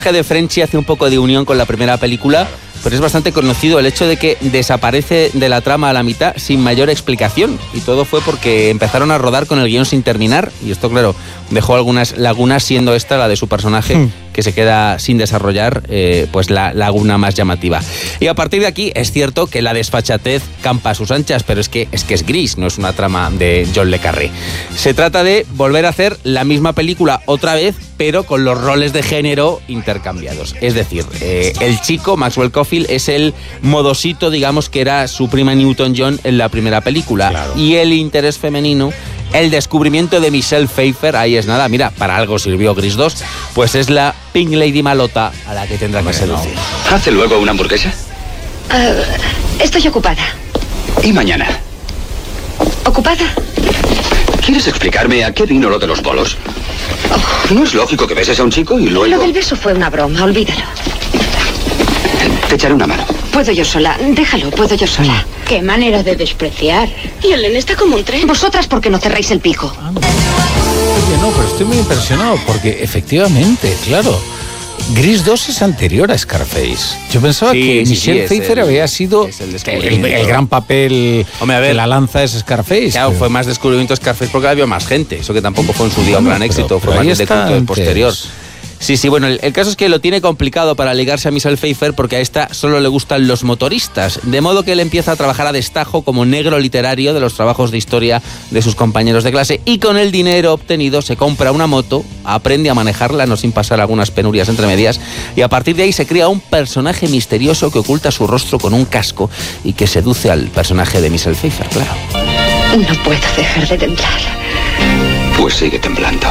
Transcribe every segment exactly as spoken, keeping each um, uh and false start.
de Frenchy hace un poco de unión con la primera película, pero es bastante conocido el hecho de que desaparece de la trama a la mitad sin mayor explicación, y todo fue porque empezaron a rodar con el guión sin terminar, y esto, claro, dejó algunas lagunas, siendo esta la de su personaje, mm. que se queda sin desarrollar, eh, pues la laguna más llamativa. Y a partir de aquí es cierto que la desfachatez campa a sus anchas, pero es que es que es gris, no es una trama de John le Carré. Se trata de volver a hacer la misma película otra vez, pero con los roles de género intercambiados. Es decir, eh, el chico, Maxwell Caulfield, es el modosito, digamos, que era su prima Newton-John en la primera película. Claro. Y el interés femenino, el descubrimiento de Michelle Pfeiffer, ahí es nada, mira, para algo sirvió Gris dos, pues es la Pink Lady malota a la que tendrá que seducir. ¿Hace luego una hamburguesa? Uh, estoy ocupada. ¿Y mañana? ¿Ocupada? ¿Quieres explicarme a qué vino lo de los bolos? Oh. ¿No es lógico que beses a un chico y luego...? Lo del beso fue una broma, olvídalo. Te echaré una mano. Puedo yo sola, déjalo, puedo yo sola. Qué manera de despreciar. Y el nene está como un tren. Vosotras, ¿por qué no cerráis el pico? Ah, no. Oye, no, pero estoy muy impresionado porque efectivamente, claro, Gris dos es anterior a Scarface. Yo pensaba sí, que sí, Michelle sí, Pfeiffer el, había sido el, el, el gran papel. Hombre, a ver, que la lanza es Scarface. Claro, pero... fue más descubrimiento Scarface porque había más gente. Eso que tampoco fue en su día un gran pero, éxito, pero fue más de culto posterior. Sí, sí, bueno, el, el caso es que lo tiene complicado para ligarse a Michelle Pfeiffer porque a esta solo le gustan los motoristas, de modo que él empieza a trabajar a destajo como negro literario de los trabajos de historia de sus compañeros de clase, y con el dinero obtenido se compra una moto, aprende a manejarla, no sin pasar algunas penurias entre medias, y a partir de ahí se crea un personaje misterioso que oculta su rostro con un casco y que seduce al personaje de Michelle Pfeiffer, claro. No puedo dejar de temblar. Pues sigue temblando.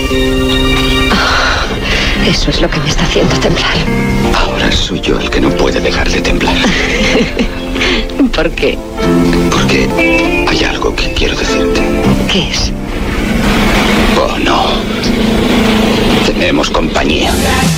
Eso es lo que me está haciendo temblar. Ahora soy yo el que no puede dejar de temblar. ¿Por qué? Porque hay algo que quiero decirte. ¿Qué es? Oh, no. Tenemos compañía.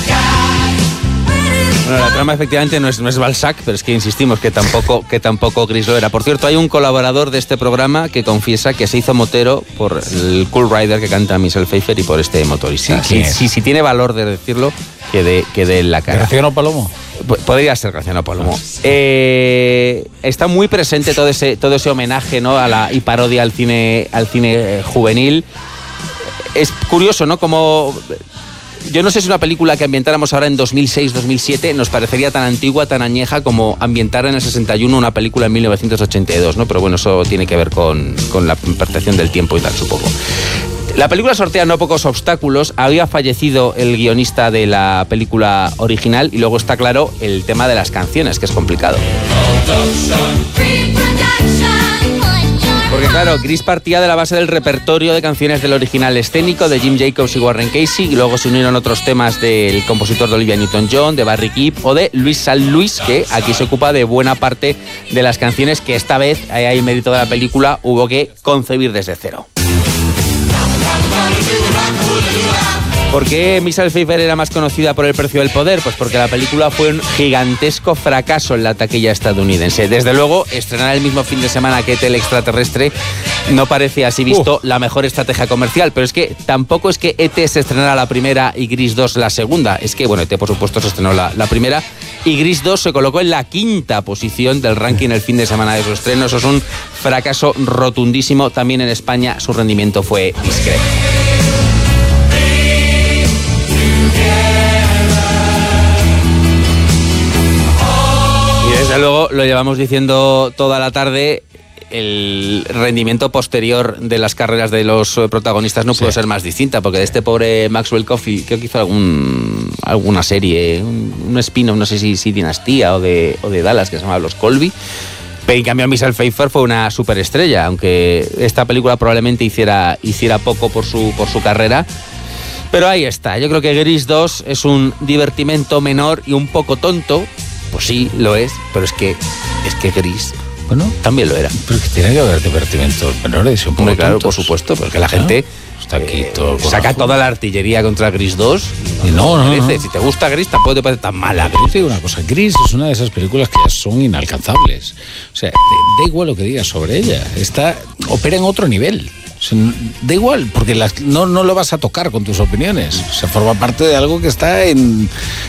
Bueno, la trama efectivamente no es, no es Balzac, pero es que insistimos que tampoco, que tampoco Gris lo era. Por cierto, hay un colaborador de este programa que confiesa que se hizo motero por el Cool Rider que canta Michelle Pfeiffer y por este motorista. Sí, si, si, si tiene valor de decirlo, que dé que dé la cara. ¿Graciano Palomo? P- podría ser Graciano Palomo. Eh, está muy presente todo ese, todo ese homenaje, ¿no?, a la, y parodia al cine, al cine juvenil. Es curioso, ¿no?, como... Yo no sé si una película que ambientáramos ahora en dos mil seis dos mil siete nos parecería tan antigua, tan añeja como ambientar en el sesenta y uno una película en mil novecientos ochenta y dos, ¿no? Pero bueno, eso tiene que ver con, con la percepción del tiempo y tal, supongo. La película sortea no pocos obstáculos. Había fallecido el guionista de la película original y luego está claro el tema de las canciones, que es complicado. Porque claro, Gris partía de la base del repertorio de canciones del original escénico de Jim Jacobs y Warren Casey, y luego se unieron otros temas del compositor de Olivia Newton-John, de Barry Gibb o de Luis San Luis, que aquí se ocupa de buena parte de las canciones que esta vez, ahí hay mérito de la película, hubo que concebir desde cero. ¿Por qué Michelle Pfeiffer era más conocida por El precio del poder? Pues porque la película fue un gigantesco fracaso en la taquilla estadounidense. Desde luego, estrenar el mismo fin de semana que E T el extraterrestre no parece, así visto, uh. la mejor estrategia comercial. Pero es que tampoco es que E T se estrenara la primera y Gris dos la segunda. Es que, bueno, E T por supuesto se estrenó la, la primera y Gris dos se colocó en la quinta posición del ranking el fin de semana de su estreno. Eso es un fracaso rotundísimo. También en España su rendimiento fue discreto. Desde luego, lo llevamos diciendo toda la tarde, el rendimiento posterior de las carreras de los protagonistas no sí. pudo ser más distinta, porque de este pobre Maxwell Caulfield, creo que hizo algún, alguna serie, un, un spin-off, no sé si, si Dinastía o de, o de Dallas, que se llamaba Los Colby. Pero en cambio Michelle Pfeiffer fue una superestrella, aunque esta película probablemente hiciera, hiciera poco por su, por su carrera. Pero ahí está, yo creo que Gris dos es un divertimento menor y un poco tonto. Pues sí, lo es, pero es que es que Gris, bueno, también lo era. Pero es que tiene que haber divertimentos menores, un poco Muy claro, tontos. Por supuesto, porque la gente está aquí todo eh, saca toda la artillería contra Gris dos. Y no, no, no, no. Si te gusta Gris, tampoco te parece tan mala. Pero te digo una cosa, Gris es una de esas películas que ya son inalcanzables. O sea, da igual lo que digas sobre ella, está, opera en otro nivel. O sea, da igual, porque las, no, no lo vas a tocar con tus opiniones. O sea, forma parte de algo que está en,